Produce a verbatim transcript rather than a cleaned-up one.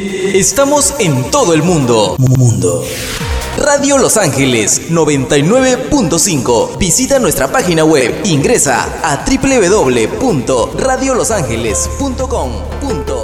Estamos en todo el mundo. Mundo. Radio Los Ángeles noventa y nueve punto cinco. Visita nuestra página web. Ingresa a doble u doble u doble u punto radio los ángeles punto com.